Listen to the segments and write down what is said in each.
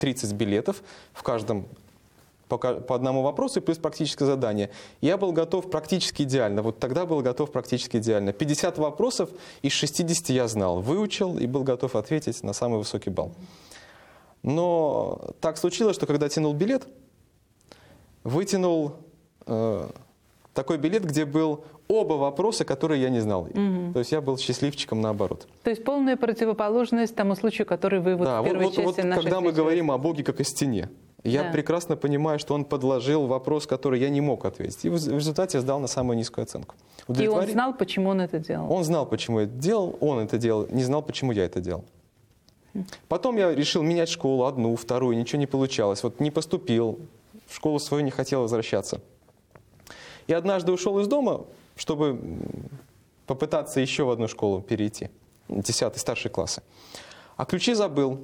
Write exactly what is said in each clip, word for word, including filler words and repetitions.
тридцать билетов, в каждом по, по одному вопросу и плюс практическое задание. Я был готов практически идеально. Вот тогда был готов практически идеально. пятьдесят вопросов из шестидесяти я знал, выучил и был готов ответить на самый высокий балл. Но так случилось, что когда тянул билет, вытянул э, такой билет, где был оба вопроса, которые я не знал. Угу. То есть я был счастливчиком наоборот. То есть полная противоположность тому случаю, который вы вот да, в первой вот, части вот, нашей когда встречи... мы говорим о Боге как о стене, я да. прекрасно понимаю, что он подложил вопрос, который я не мог ответить. И в результате я сдал на самую низкую оценку. И он знал, почему он это делал? Он знал, почему я это делал, он это делал, не знал, почему я это делал. Потом я решил менять школу, одну, вторую, ничего не получалось. Вот не поступил, в школу свою не хотел возвращаться. И однажды ушел из дома, чтобы попытаться еще в одну школу перейти, десятый, старшие классы. А ключи забыл.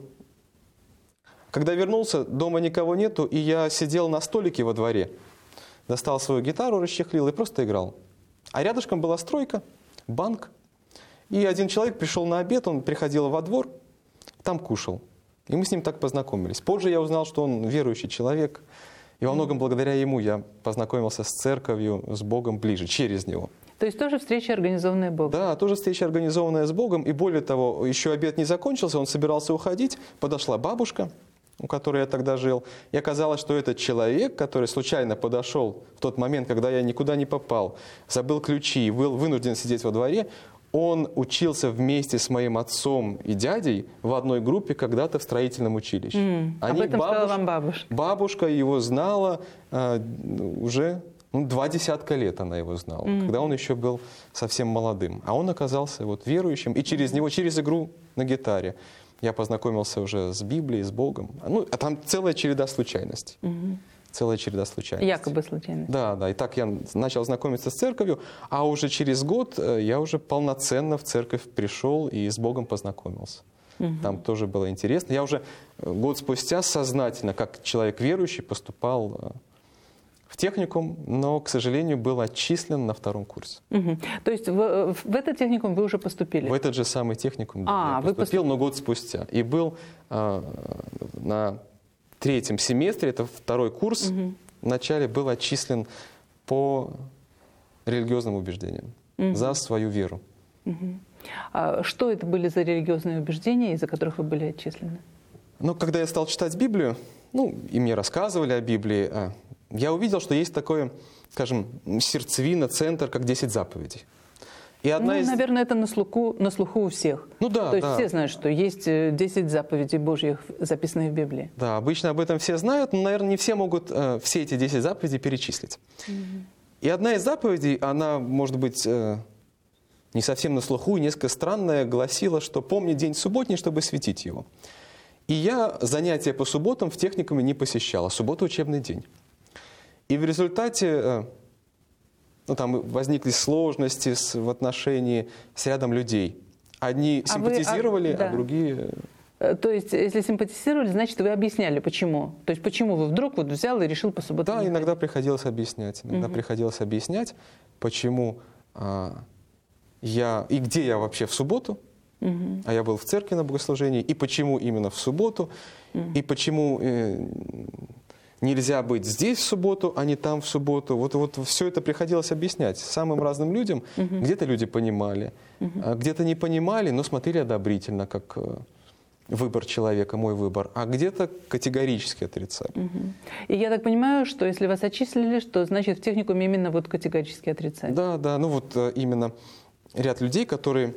Когда вернулся, дома никого нету, и я сидел на столике во дворе, достал свою гитару, расчехлил и просто играл. А рядышком была стройка, банк. И один человек пришел на обед, он приходил во двор, там кушал. И мы с ним так познакомились. Позже я узнал, что он верующий человек. И во многом благодаря ему я познакомился с церковью, с Богом ближе, через него. То есть тоже встреча, организованная Богом? Да, тоже встреча, организованная с Богом. И более того, еще обед не закончился, он собирался уходить. Подошла бабушка, у которой я тогда жил. И оказалось, что этот человек, который случайно подошел в тот момент, когда я никуда не попал, забыл ключи и был вынужден сидеть во дворе, он учился вместе с моим отцом и дядей в одной группе когда-то в строительном училище. Mm. Они, Об этом бабуш... сказала вам бабушка? Бабушка его знала э, уже ну, два десятка лет она его знала, mm. когда он еще был совсем молодым. А он оказался вот верующим, и через него, через игру на гитаре я познакомился уже с Библией, с Богом. Ну, а там целая череда случайностей. Mm-hmm. Целая череда случайностей. Якобы случайностей. Да, да. И так я начал знакомиться с церковью, а уже через год я уже полноценно в церковь пришел и с Богом познакомился. Угу. Там тоже было интересно. Я уже год спустя сознательно, как человек верующий, поступал в техникум, но, к сожалению, был отчислен на втором курсе. Угу. То есть в, в этот техникум вы уже поступили? В этот же самый техникум а, я вы поступил, поступ... но год спустя. И был а, на третьем семестре, это второй курс, угу. вначале был отчислен по религиозным убеждениям, угу. за свою веру. Угу. А что это были за религиозные убеждения, из-за которых вы были отчислены? Ну, когда я стал читать Библию, ну, и мне рассказывали о Библии, я увидел, что есть такое, скажем, сердцевина, центр, как десять заповедей. И одна ну, из... наверное, это на слуху, на слуху у всех. Ну да, То есть да. все знают, что есть десять заповедей Божьих, записанных в Библии. Да, обычно об этом все знают, но, наверное, не все могут э, все эти десять заповедей перечислить. Mm-hmm. И одна из заповедей, она, может быть, э, не совсем на слуху, и несколько странная, гласила, что «помни день субботний, чтобы светить его». И я занятия по субботам в техникуме не посещал, а суббота – учебный день. И в результате... Э, Ну, там возникли сложности с, в отношении с рядом людей. Одни а симпатизировали, вы, а, да. а другие... То есть, если симпатизировали, значит, вы объясняли, почему. То есть, почему вы вдруг вот взял и решил по субботам? Да, иногда приходилось объяснять. Иногда угу. приходилось объяснять, почему а, я... И где я вообще в субботу, угу. а я был в церкви на богослужении, и почему именно в субботу, угу. и почему... Э, нельзя быть здесь в субботу, а не там в субботу. Вот, вот все это приходилось объяснять самым разным людям. Uh-huh. Где-то люди понимали, uh-huh. где-то не понимали, но смотрели одобрительно, как выбор человека, мой выбор, а где-то категорически отрицали. Uh-huh. И я так понимаю, что если вас отчислили, что значит в техникуме именно вот категорически отрицали? Да, да, ну вот именно ряд людей, которые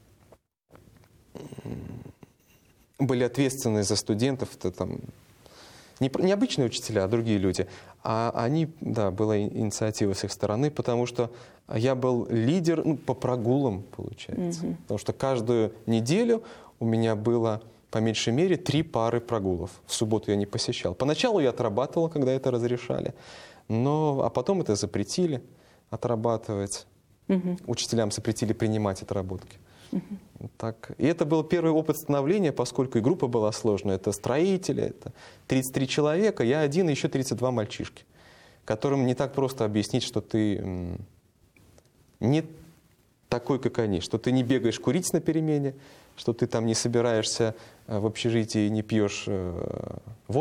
были ответственны за студентов, это там... Не, не обычные учителя, а другие люди. А они, да, была инициатива с их стороны, потому что я был лидер ну, по прогулам, получается. Mm-hmm. Потому что каждую неделю у меня было, по меньшей мере, три пары прогулов. В субботу я не посещал. Поначалу я отрабатывал, когда это разрешали. Но, а потом это запретили отрабатывать. Mm-hmm. Учителям запретили принимать отработки. Uh-huh. Так. И это был первый опыт становления, поскольку и группа была сложная. Это строители, это тридцать три человека, я один и еще тридцать два мальчишки, которым не так просто объяснить, что ты м, не такой, как они, что ты не бегаешь курить на перемене, что ты там не собираешься в общежитии и не пьешь э, воду.